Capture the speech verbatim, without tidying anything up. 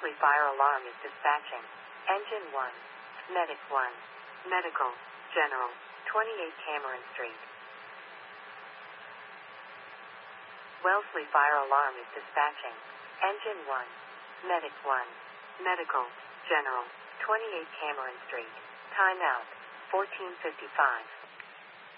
Wellesley Fire Alarm is dispatching. Engine one. Medic one. Medical. General. twenty-eight Cameron Street. Wellesley Fire Alarm is dispatching. Engine one. Medic one. Medical. General. twenty-eight Cameron Street. Time out. fourteen fifty-five.